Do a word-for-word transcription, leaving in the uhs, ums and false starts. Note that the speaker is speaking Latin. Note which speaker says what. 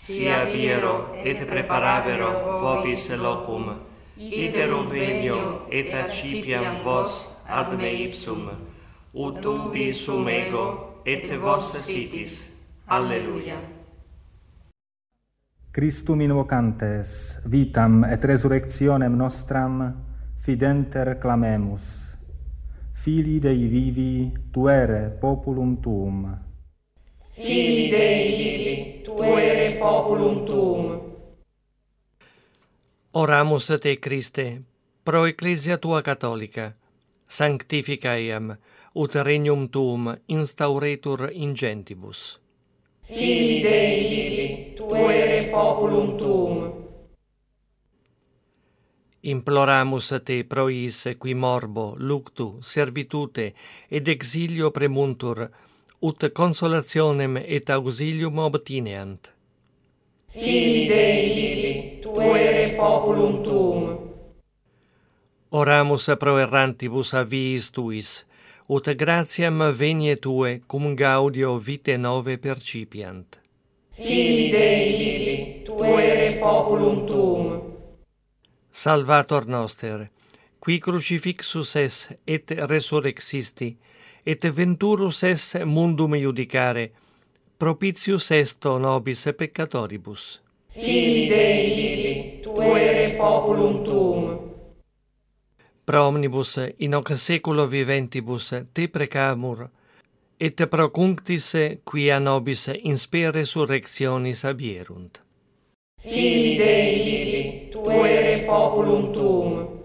Speaker 1: sia viro et preparavero vobis locum, iterum venio et accipiam vos ad me ipsum, ut ubi sum ego et vos sitis. Alleluia.
Speaker 2: Christum invocantes, vitam et resurrectionem nostram, fidenter clamemus. Filii Dei vivi, tuere populum tuum.
Speaker 3: Filii Dei vivi, tuere populum tuum.
Speaker 1: Oramus a te, Christe, pro Ecclesia tua catholica, sanctifica eam, ut regnum tuum instauretur in gentibus.
Speaker 3: Filii Dei vivi, tuere populum tuum.
Speaker 1: Imploramus a te pro is qui morbo, luctu, servitute ed exilio premuntur, ut consolationem et auxilium obtineant.
Speaker 3: Filii Dei vivi, tuere populum tuum.
Speaker 1: Oramus pro errantibus a viis tuis, ut gratiam venie tue cum gaudio vitae nove percipiant.
Speaker 3: Filii Dei vivi, tuere populum tuum.
Speaker 1: Salvator noster, qui crucifixus es et resurrexisti, et venturus es mundum iudicare, propitius esto nobis peccatoribus.
Speaker 3: Filii Dei vivi, tuere populum tuum.
Speaker 1: Pro omnibus in hoc saeculo viventibus te precamur, et pro cunctis qui a nobis in spe resurrectionis avierunt.
Speaker 3: Filii Dei vivi, tuere populum tuum.